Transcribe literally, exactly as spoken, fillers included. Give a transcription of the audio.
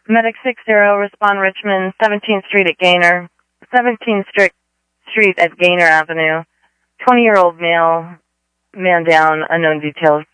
Medic six zero, respond Richmond, seventeenth Street at Gaynor, seventeenth Street at Gaynor Avenue. twenty-year-old male, man down, unknown details.